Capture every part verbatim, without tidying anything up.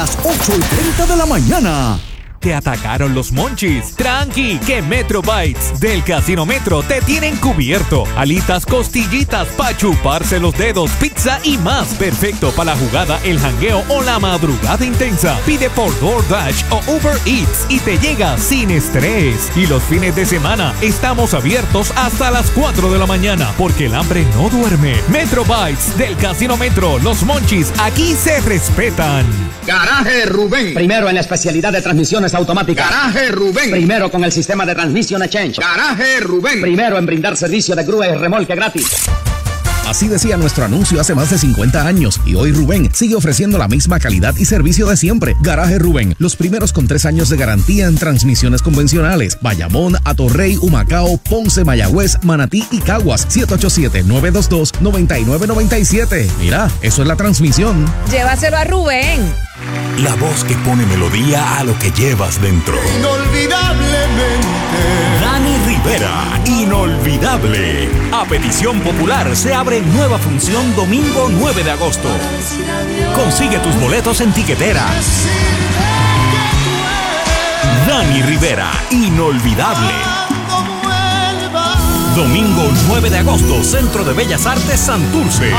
las ocho y treinta de la mañana. Te atacaron los monchis. Tranqui, que Metro Bites del Casino Metro te tienen cubierto. Alitas, costillitas, pa' chuparse los dedos, pizza y más. Perfecto para la jugada, el jangueo o la madrugada intensa. Pide por DoorDash o Uber Eats y te llega sin estrés. Y los fines de semana estamos abiertos hasta las cuatro de la mañana porque el hambre no duerme. Metro Bites del Casino Metro. Los monchis aquí se respetan. Garaje Rubén. Primero en la especialidad de transmisiones automáticas. Garaje Rubén. Primero con el sistema de Transmission Exchange. Garaje Rubén. Primero en brindar servicio de grúa y remolque gratis. Así decía nuestro anuncio hace más de cincuenta años y hoy Rubén sigue ofreciendo la misma calidad y servicio de siempre. Garaje Rubén, los primeros con tres años de garantía en transmisiones convencionales. Bayamón, Atorrey, Humacao, Ponce, Mayagüez, Manatí y Caguas. siete ocho siete, nueve dos dos, nueve nueve nueve siete. Mira, eso es la transmisión. Llévaselo a Rubén. La voz que pone melodía a lo que llevas dentro. Inolvidablemente. Dani Rivera, inolvidable. A petición popular se abre nueva función domingo nueve de agosto. Consigue tus boletos en Tiquetera. Dani Rivera, inolvidable. Domingo nueve de agosto, Centro de Bellas Artes Santurce.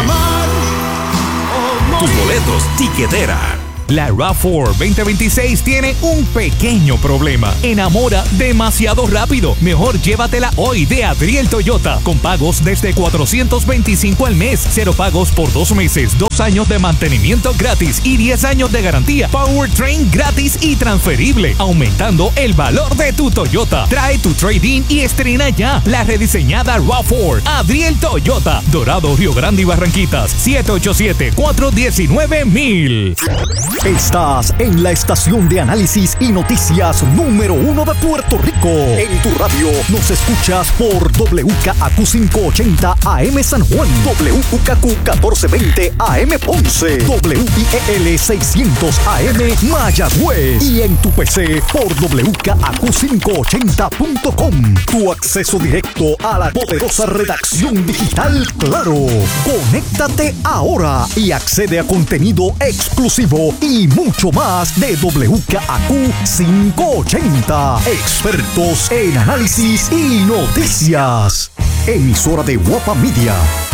Tus boletos, Tiquetera. La RAV cuatro veinte veintiséis tiene un pequeño problema. Enamora demasiado rápido. Mejor llévatela hoy de Adriel Toyota. Con pagos desde cuatrocientos veinticinco al mes. Cero pagos por dos meses. Dos años de mantenimiento gratis. Y diez años de garantía. Powertrain gratis y transferible. Aumentando el valor de tu Toyota. Trae tu trade-in y estrena ya la rediseñada RAV cuatro. Adriel Toyota. Dorado, Río Grande y Barranquitas. siete ocho siete, cuatro uno nueve, mil. Estás en la estación de análisis y noticias número uno de Puerto Rico. En tu radio nos escuchas por W K A Q quinientos ochenta A M San Juan, W U K Q catorce veinte A M Ponce, W I E L seiscientos A M Mayagüez y en tu P C por W K A Q quinientos ochenta punto com. Tu acceso directo a la poderosa redacción digital Claro. Conéctate ahora y accede a contenido exclusivo y mucho más de W K A Q quinientos ochenta. Expertos en análisis y noticias. Emisora de Guapa Media.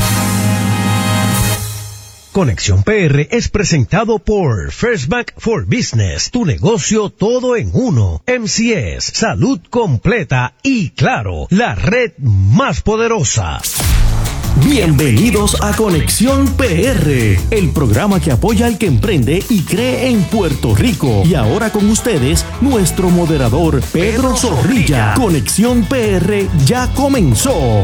Conexión P R es presentado por First Bank for Business, tu negocio todo en uno. M C S, salud completa y Claro, la red más poderosa. Bienvenidos a Conexión P R, el programa que apoya al que emprende y cree en Puerto Rico. Y ahora con ustedes, nuestro moderador, Pedro Zorrilla. Conexión P R ya comenzó.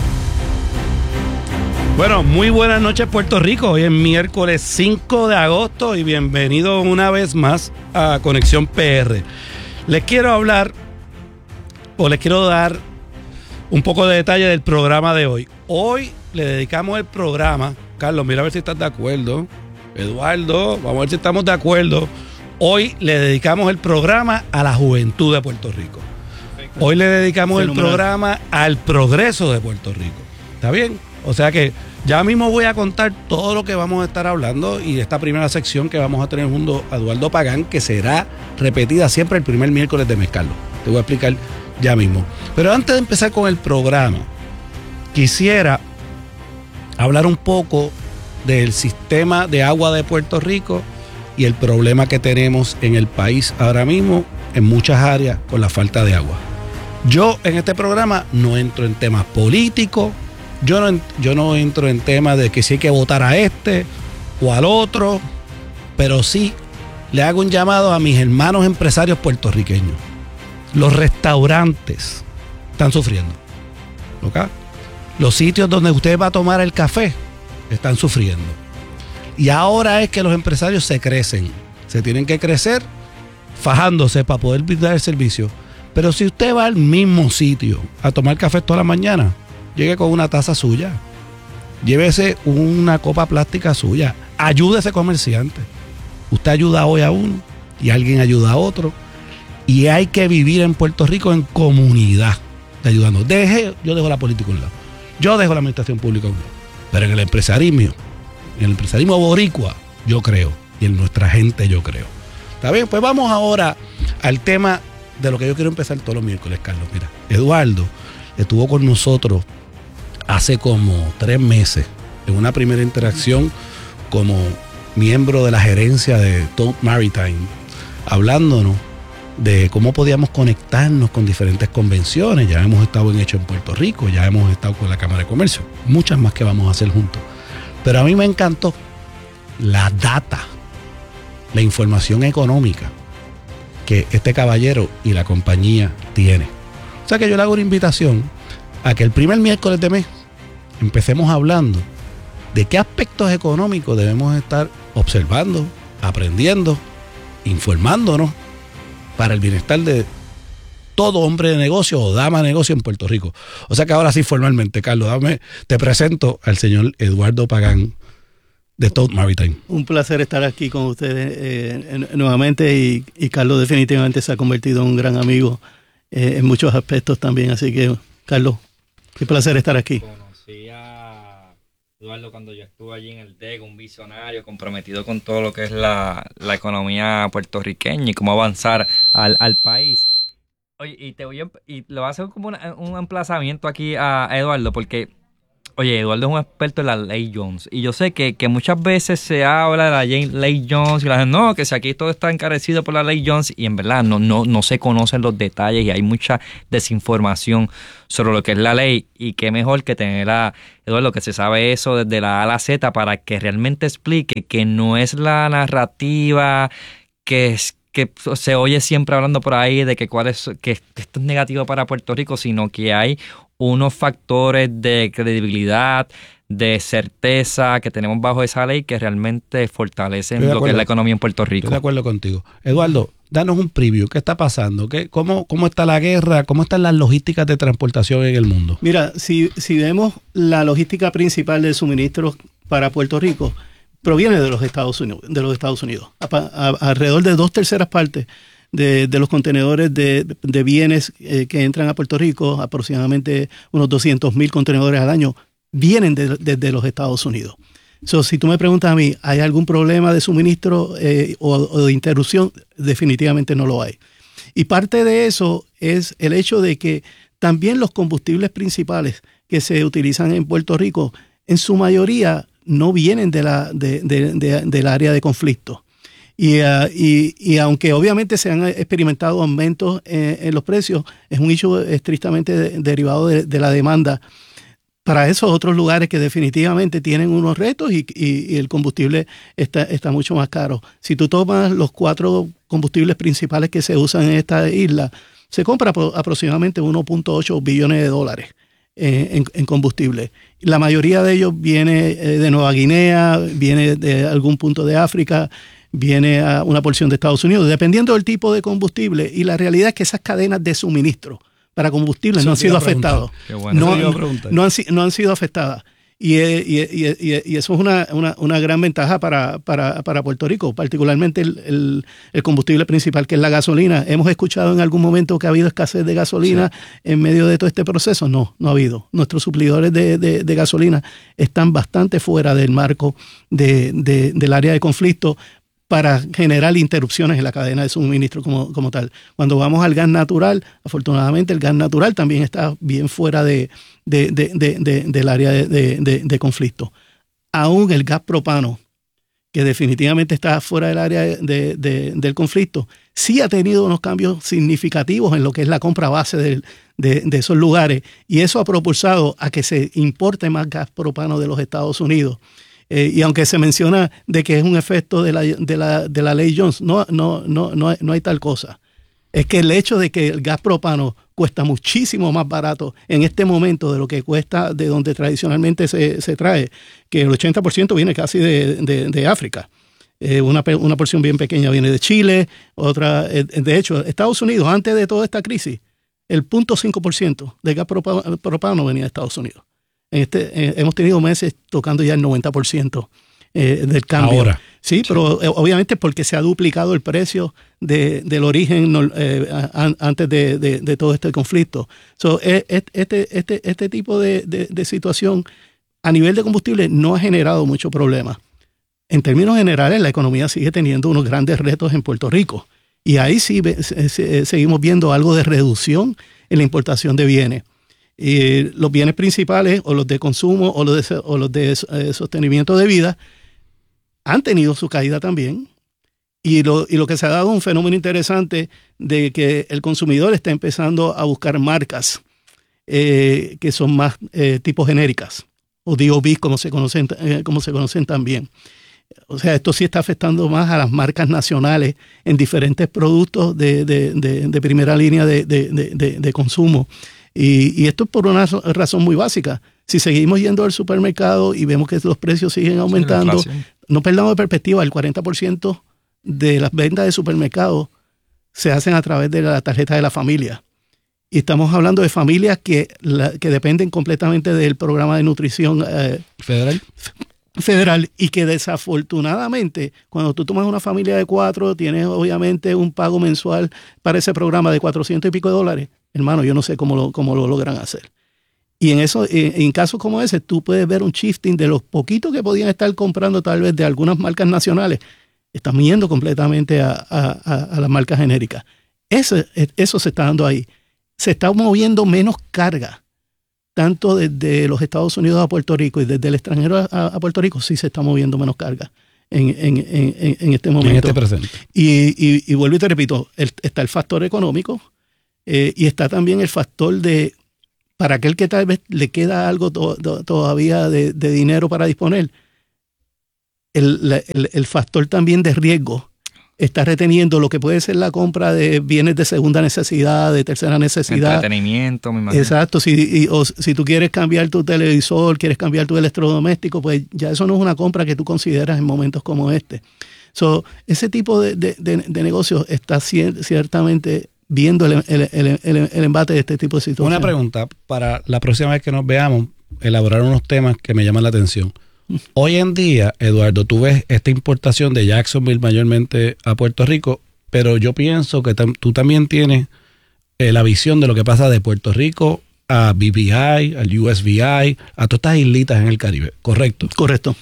Bueno, muy buenas noches Puerto Rico. Hoy es miércoles cinco de agosto y bienvenido una vez más a Conexión P R. Les quiero hablar o les quiero dar un poco de detalle del programa de hoy. Hoy le dedicamos el programa, Carlos, mira a ver si estás de acuerdo. Eduardo, vamos a ver si estamos de acuerdo. Hoy le dedicamos el programa a la juventud de Puerto Rico. Hoy le dedicamos el programa al progreso de Puerto Rico. ¿Está bien? O sea que ya mismo voy a contar todo lo que vamos a estar hablando y esta primera sección que vamos a tener junto a Eduardo Pagán, que será repetida siempre el primer miércoles de mes, Carlos. Te voy a explicar ya mismo. Pero antes de empezar con el programa, quisiera hablar un poco del sistema de agua de Puerto Rico y el problema que tenemos en el país ahora mismo en muchas áreas con la falta de agua. Yo en este programa no entro en temas políticos, yo no, yo no entro en temas de que si hay que votar a este o al otro, pero sí le hago un llamado a mis hermanos empresarios puertorriqueños. Los restaurantes están sufriendo, ¿ok? Los sitios donde usted va a tomar el café están sufriendo. Y ahora es que los empresarios se crecen. Se tienen que crecer fajándose para poder brindar el servicio. Pero si usted va al mismo sitio a tomar café toda la mañana, llegue con una taza suya. Llévese una copa plástica suya. Ayude a ese comerciante. Usted ayuda hoy a uno y alguien ayuda a otro. Y hay que vivir en Puerto Rico en comunidad, ayudando. Deje, yo dejo la política a un lado. Yo dejo la administración pública a un lado. Pero en el empresarismo, en el empresarismo boricua, yo creo. Y en nuestra gente, yo creo. ¿Está bien? Pues vamos ahora al tema de lo que yo quiero empezar todos los miércoles, Carlos. Mira, Eduardo estuvo con nosotros hace como tres meses en una primera interacción como miembro de la gerencia de Tote Maritime, hablándonos de cómo podíamos conectarnos con diferentes convenciones. Ya hemos estado en Hecho en Puerto Rico, ya hemos estado con la Cámara de Comercio, muchas más que vamos a hacer juntos. Pero a mí me encantó la data, la información económica que este caballero y la compañía tiene. O sea que yo le hago una invitación a que el primer miércoles de mes empecemos hablando de qué aspectos económicos debemos estar observando, aprendiendo, informándonos para el bienestar de todo hombre de negocio o dama de negocio en Puerto Rico. O sea que ahora sí, formalmente, Carlos, dame, te presento al señor Eduardo Pagán de Tote Maritime. Un placer estar aquí con ustedes eh, nuevamente y, y Carlos definitivamente se ha convertido en un gran amigo eh, en muchos aspectos también. Así que, Carlos, qué placer estar aquí. Conocí a Eduardo cuando yo estuve allí en el D E C, un visionario comprometido con todo lo que es la, la economía puertorriqueña y cómo avanzar al, al país. Oye, y te voy a, y le voy a hacer como una, un emplazamiento aquí a, a Eduardo porque... Oye, Eduardo es un experto en la ley Jones y yo sé que, que muchas veces se habla de la ley Jones y la gente, no, que si aquí todo está encarecido por la ley Jones y en verdad no, no, no se conocen los detalles y hay mucha desinformación sobre lo que es la ley y qué mejor que tener a Eduardo que se sabe eso desde la A a la Z para que realmente explique que no es la narrativa que es que se oye siempre hablando por ahí de que, cuál es, que esto es negativo para Puerto Rico, sino que hay unos factores de credibilidad, de certeza que tenemos bajo esa ley que realmente fortalecen lo que es la economía en Puerto Rico. Estoy de acuerdo contigo. Eduardo, danos un preview. ¿Qué está pasando? ¿Qué, cómo, ¿Cómo está la guerra? ¿Cómo están las logísticas de transportación en el mundo? Mira, si, si vemos la logística principal de suministros para Puerto Rico, proviene de los Estados Unidos. De los Estados Unidos. A, a, alrededor de dos terceras partes de, de los contenedores de, de bienes eh, que entran a Puerto Rico, aproximadamente unos doscientos mil contenedores al año, vienen desde de, de los Estados Unidos. So, si tú me preguntas a mí, ¿hay algún problema de suministro eh, o, o de interrupción? Definitivamente no lo hay. Y parte de eso es el hecho de que también los combustibles principales que se utilizan en Puerto Rico, en su mayoría, no vienen de la, de, de, de, del área de conflicto. Y, uh, y, y aunque obviamente se han experimentado aumentos en, en los precios, es un hecho estrictamente de, derivado de, de la demanda para esos otros lugares que definitivamente tienen unos retos y, y, y el combustible está, está mucho más caro. Si tú tomas los cuatro combustibles principales que se usan en esta isla, se compra por aproximadamente uno punto ocho billones de dólares. En, en combustible. La mayoría de ellos viene de Nueva Guinea, viene de algún punto de África, viene a una porción de Estados Unidos, dependiendo del tipo de combustible. Y la realidad es que esas cadenas de suministro para combustible no han sido afectadas. No, no, han, no han sido afectadas. Y, y, y, y, y eso es una, una, una gran ventaja para, para, para Puerto Rico, particularmente el, el, el combustible principal, que es la gasolina. ¿Hemos escuchado en algún momento que ha habido escasez de gasolina sí. en medio de todo este proceso? No, no ha habido. Nuestros suplidores de, de, de gasolina están bastante fuera del marco de, de, del área de conflicto para generar interrupciones en la cadena de suministro como, como tal. Cuando vamos al gas natural, afortunadamente el gas natural también está bien fuera de, de, de, de, de, del área de, de, de conflicto. Aún el gas propano, que definitivamente está fuera del área de, de, del conflicto, sí ha tenido unos cambios significativos en lo que es la compra base de, de, de esos lugares, y eso ha propulsado a que se importe más gas propano de los Estados Unidos. Eh, y aunque se menciona de que es un efecto de la, de la, de la ley Jones, no, no, no, no, hay, no hay tal cosa. Es que el hecho de que el gas propano cuesta muchísimo más barato en este momento de lo que cuesta de donde tradicionalmente se, se trae, que el ochenta por ciento viene casi de, de, de África. Eh, una, una porción bien pequeña viene de Chile, otra, eh, de hecho, Estados Unidos, antes de toda esta crisis, el cero punto cinco por ciento de gas propano, propano venía de Estados Unidos. En este, eh, hemos tenido meses tocando ya el noventa por ciento eh, del cambio. Ahora. Sí, sí. pero eh, obviamente porque se ha duplicado el precio de, del origen eh, an, antes de, de, de todo este conflicto. So, eh, este, este, este tipo de, de, de situación a nivel de combustible no ha generado mucho problema. en términos generales, la economía sigue teniendo unos grandes retos en Puerto Rico. Y ahí sí ve, se, se, seguimos viendo algo de reducción en la importación de bienes. Y los bienes principales, o los de consumo, o los de, o los de eh, sostenimiento de vida, han tenido su caída también. Y lo, y lo que se ha dado es un fenómeno interesante de que el consumidor está empezando a buscar marcas eh, que son más eh, tipo genéricas, o D O B como se conocen, eh, como se conocen también. O sea, esto sí está afectando más a las marcas nacionales en diferentes productos de, de, de, de primera línea de, de, de, de consumo. Y, y esto es por una razón muy básica. Si seguimos yendo al supermercado y vemos que los precios siguen aumentando, sí, no perdamos de perspectiva, el cuarenta por ciento de las ventas de supermercados se hacen a través de la tarjeta de la familia. Y estamos hablando de familias que, la, que dependen completamente del programa de nutrición eh, federal. federal y que desafortunadamente cuando tú tomas una familia de cuatro tienes obviamente un pago mensual para ese programa de cuatrocientos y pico de dólares. Hermano, yo no sé cómo lo, cómo lo logran hacer. Y en eso, en, en casos como ese, tú puedes ver un shifting de los poquitos que podían estar comprando tal vez de algunas marcas nacionales, están yendo completamente a, a, a, a las marcas genéricas. Eso, eso se está dando ahí. Se está moviendo menos carga tanto desde los Estados Unidos a Puerto Rico y desde el extranjero a, a Puerto Rico, sí se está moviendo menos carga en, en, en, en este momento. En este presente. Y, y, y vuelvo y te repito, el, está el factor económico eh, y está también el factor de, para aquel que tal vez le queda algo to, to, todavía de, de dinero para disponer, el, la, el, el factor también de riesgo. Está reteniendo lo que puede ser la compra de bienes de segunda necesidad, de tercera necesidad. Entretenimiento, me imagino. Exacto. Si, y, o, si tú quieres cambiar tu televisor, quieres cambiar tu electrodoméstico, pues ya eso no es una compra que tú consideras en momentos como este. So, ese tipo de, de, de, de negocios está cier, ciertamente viendo el, el, el, el, el embate de este tipo de situaciones. Una pregunta, para la próxima vez que nos veamos, elaborar unos temas que me llaman la atención. Hoy en día, Eduardo, tú ves esta importación de Jacksonville mayormente a Puerto Rico, pero yo pienso que tam- tú también tienes eh, la visión de lo que pasa de Puerto Rico a B V I, al U S V I, a todas estas islitas en el Caribe, ¿correcto? Correcto.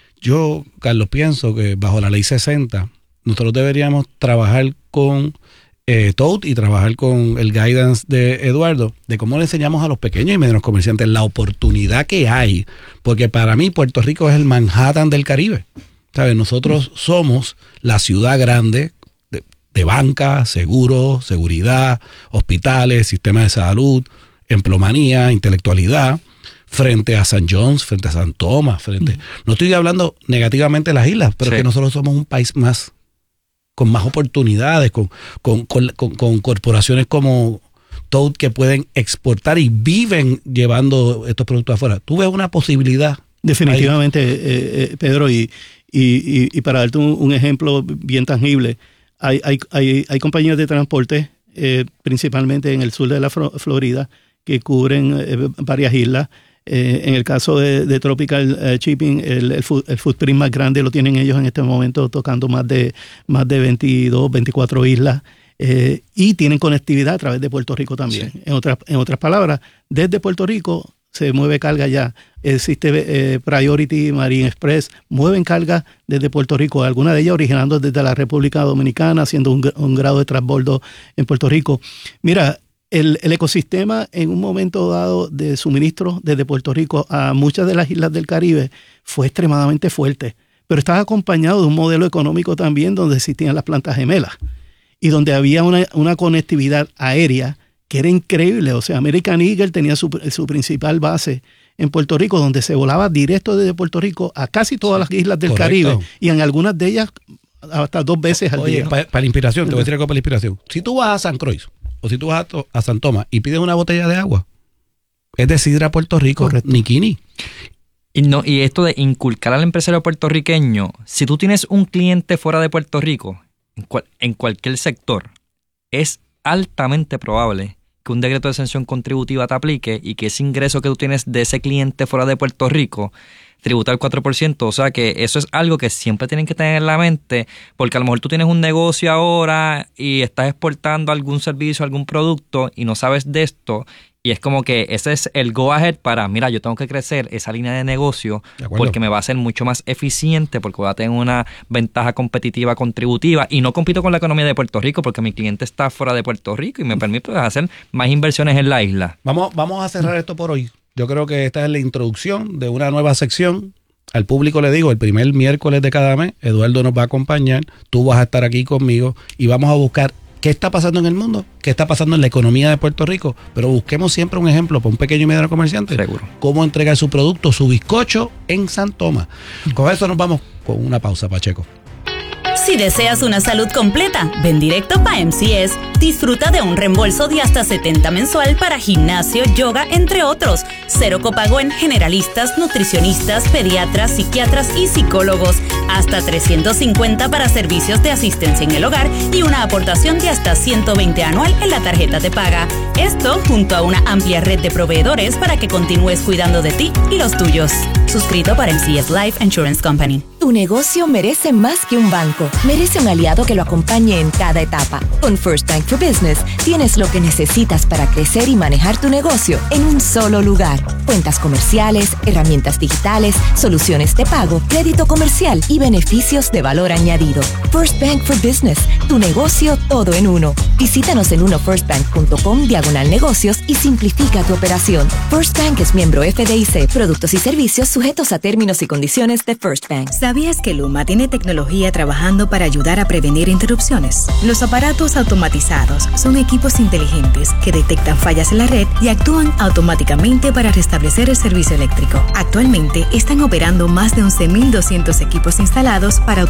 Yo, Carlos, pienso que bajo la ley sesenta, nosotros deberíamos trabajar con eh, Toad y trabajar con el guidance de Eduardo, de cómo le enseñamos a los pequeños y medianos comerciantes la oportunidad que hay, porque para mí Puerto Rico es el Manhattan del Caribe. ¿Sabes? Nosotros somos la ciudad grande de, de banca, seguros, seguridad, hospitales, sistemas de salud, empleomanía, intelectualidad, frente a San John's, frente a San Tomás, frente... No estoy hablando negativamente de las islas, pero sí, que nosotros somos un país más con más oportunidades, con, con, con, con, con corporaciones como Toad que pueden exportar y viven llevando estos productos afuera. ¿Tú ves una posibilidad? Definitivamente, eh, eh, Pedro, y, y, y para darte un, un ejemplo bien tangible, hay, hay, hay, hay compañías de transporte, eh, principalmente en el sur de la Florida, que cubren eh, varias islas. Eh, en el caso de, de Tropical eh, Shipping, el, el, food, el footprint más grande lo tienen ellos en este momento, tocando más de, más de veintidós, veinticuatro islas, eh, y tienen conectividad a través de Puerto Rico también. Sí. En otras, en otras palabras, desde Puerto Rico se mueve carga ya. Existe eh, Priority Marine Express, mueven carga desde Puerto Rico, algunas de ellas originando desde la República Dominicana, haciendo un, un grado de transbordo en Puerto Rico. Mira, El, el ecosistema en un momento dado de suministro desde Puerto Rico a muchas de las islas del Caribe fue extremadamente fuerte, pero estaba acompañado de un modelo económico también donde existían las plantas gemelas y donde había una, una conectividad aérea que era increíble. O sea, American Eagle tenía su, su principal base en Puerto Rico, donde se volaba directo desde Puerto Rico a casi todas las islas del Correcto. Caribe y en algunas de ellas hasta dos veces al Oye, día. Para pa la inspiración, te voy a decir algo para la inspiración. Si tú vas a San Croix o si tú vas a, a San Tomás y pides una botella de agua, es decir, a Puerto Rico, Correcto. Nikini. Y, no, y esto de inculcar al empresario puertorriqueño, si tú tienes un cliente fuera de Puerto Rico, en, cual, en cualquier sector, es altamente probable que un decreto de exención contributiva te aplique y que ese ingreso que tú tienes de ese cliente fuera de Puerto Rico tributar cuatro por ciento. O sea que eso es algo que siempre tienen que tener en la mente, porque a lo mejor tú tienes un negocio ahora y estás exportando algún servicio, algún producto y no sabes de esto. Y es como que ese es el go ahead para, mira, yo tengo que crecer esa línea de negocio de porque me va a ser mucho más eficiente, porque voy a tener una ventaja competitiva contributiva y no compito con la economía de Puerto Rico porque mi cliente está fuera de Puerto Rico y me permite hacer más inversiones en la isla. Vamos, vamos a cerrar esto por hoy. Yo creo que esta es la introducción de una nueva sección. Al público le digo, el primer miércoles de cada mes, Eduardo nos va a acompañar, tú vas a estar aquí conmigo y vamos a buscar qué está pasando en el mundo, qué está pasando en la economía de Puerto Rico, pero busquemos siempre un ejemplo para un pequeño y mediano comerciante. Seguro. Cómo entregar su producto, su bizcocho en San Tomás. Con eso nos vamos con una pausa, Pacheco. Si deseas una salud completa, ven directo para M C S. Disfruta de un reembolso de hasta setenta mensual para gimnasio, yoga, entre otros. Cero copago en generalistas, nutricionistas, pediatras, psiquiatras y psicólogos. Hasta trescientos cincuenta para servicios de asistencia en el hogar y una aportación de hasta ciento veinte anual en la tarjeta de paga. Esto junto a una amplia red de proveedores para que continúes cuidando de ti y los tuyos. Suscrito para M C S Life Insurance Company. Tu negocio merece más que un banco. Merece un aliado que lo acompañe en cada etapa. Con First Bank for Business tienes lo que necesitas para crecer y manejar tu negocio en un solo lugar. Cuentas comerciales, herramientas digitales, soluciones de pago, crédito comercial y beneficios de valor añadido. First Bank for Business, tu negocio todo en uno. Visítanos en uno first bank punto com diagonal negocios y simplifica tu operación. First Bank es miembro F D I C. Productos y servicios sujetos a términos y condiciones de First Bank. ¿Sabías que Luma tiene tecnología trabajando para ayudar a prevenir interrupciones? Los aparatos automatizados son equipos inteligentes que detectan fallas en la red y actúan automáticamente para restablecer el servicio eléctrico. Actualmente están operando más de once mil doscientos equipos instalados para